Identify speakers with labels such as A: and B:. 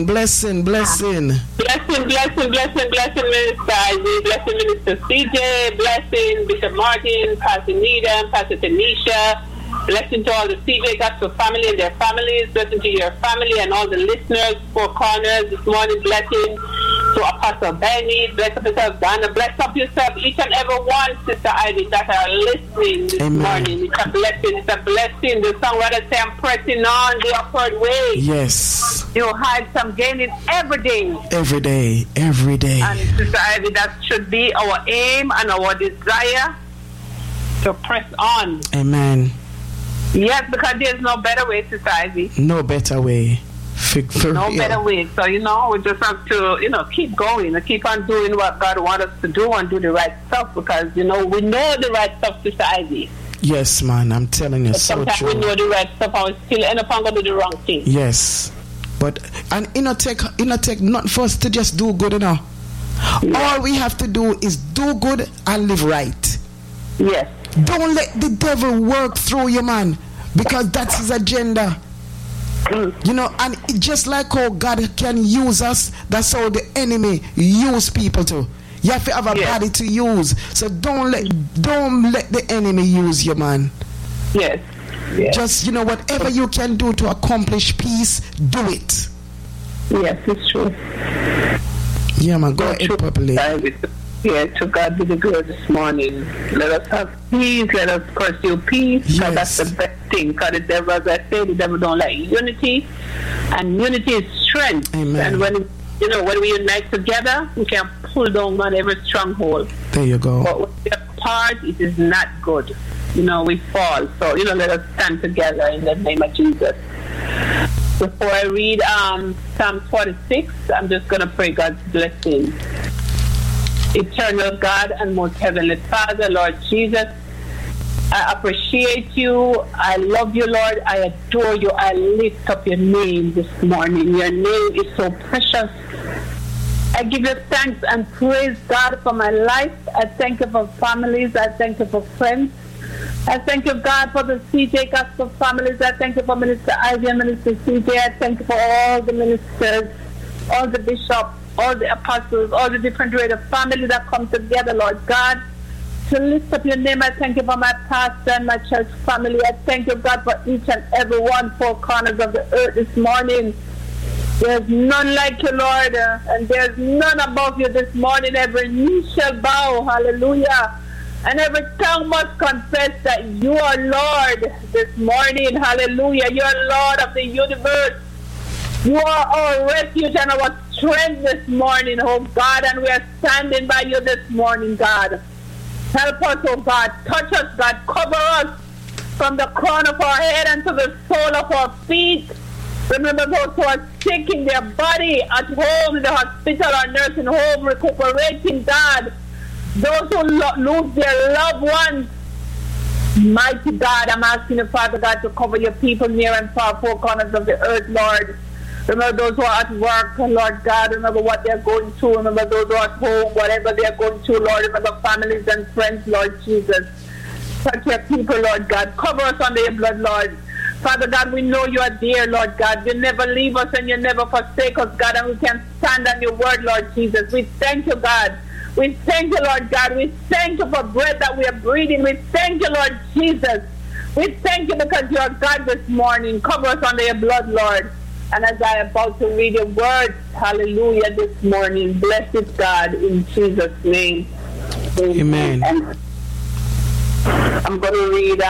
A: Blessing.
B: Blessing, Minister Isaac. Blessing, Minister CJ. Blessing, Bishop Martin, Pastor Needham, Pastor Tanisha. Blessing to all the CJ Gospel family and their families. Blessing to your family and all the listeners, Four Corners this morning. Blessing to Apostle Benny. Bless up yourself, Donna. Bless up yourself, each and every one, Sister Ivy, that are listening this morning. It's a blessing. It's a blessing. The songwriter say, I'm pressing on the upward way.
A: Yes.
B: You hide some gaining every day.
A: Every day. And
B: Sister Ivy, that should be our aim and our desire to press on.
A: Amen.
B: Yes, because there's no better way, Sister Ivy.
A: No better way.
B: Better way. So, we just have to, keep going and keep on doing what God wants us to do and do the right stuff because, we know the right stuff, Sister Ivy.
A: Yes, man, I'm telling you, so true.
B: Sometimes we know the right stuff and we still end up on going to do the wrong thing.
A: Yes. But, take not for us to just do good, Yeah. All we have to do is do good and live right.
B: Yes.
A: Don't let the devil work through you, man, because that's his agenda. And just like how God can use us, that's how the enemy use people too. You have to have a body to use. So don't let the enemy use you, man.
B: Yes.
A: Just, whatever you can do to accomplish peace, do it.
B: Yes, it's true.
A: Yeah, man, go ahead properly.
B: Yeah, to God be the glory this morning. Let us have peace. Let us pursue peace.
A: Yes.
B: Because that's the best thing. Because the devil, as I say, the devil don't like unity. And unity is strength.
A: Amen.
B: And when we unite together, we can pull down on every stronghold.
A: There you go.
B: But when we are apart, it is not good. We fall. So, let us stand together in the name of Jesus. Before I read Psalm 46, I'm just going to pray God's blessing. Eternal God and most heavenly Father, Lord Jesus, I appreciate you. I love you, Lord. I adore you. I lift up your name this morning. Your name is so precious. I give you thanks and praise, God, for my life. I thank you for families. I thank you for friends. I thank you, God, for the CJ Gospel families. I thank you for Minister Ivy and Minister CJ. I thank you for all the ministers, all the bishops, all the apostles, all the different ways of families that come together, Lord God, to lift up your name. I thank you for my pastor and my church family. I thank you, God, for each and every one, four corners of the earth this morning. There's none like you, Lord, and there's none above you this morning. Every knee shall bow, hallelujah, and every tongue must confess that you are Lord this morning, hallelujah. You are Lord of the universe. You are our refuge and our strength this morning, oh God, and we are standing by you this morning, God. Help us, oh God. Touch us, God. Cover us from the crown of our head and to the sole of our feet. Remember those who are sick in their body, at home, in the hospital or nursing home, recuperating, God. Those who lose their loved ones. Mighty God, I'm asking you, Father God, to cover your people near and far, four corners of the earth, Lord. Remember those who are at work, Lord God. Remember what they're going through. Remember those who are at home, whatever they're going through, Lord. Remember families and friends, Lord Jesus. Touch your people, Lord God. Cover us under your blood, Lord. Father God, we know you are there, Lord God. You never leave us and you never forsake us, God. And we can stand on your word, Lord Jesus. We thank you, God. We thank you, Lord God. We thank you for breath that we are breathing. We thank you, Lord Jesus. We thank you because you are God this morning. Cover us under your blood, Lord. And as I am about to read your words, hallelujah, this morning, blessed God, in Jesus' name.
A: Amen.
B: I'm going to read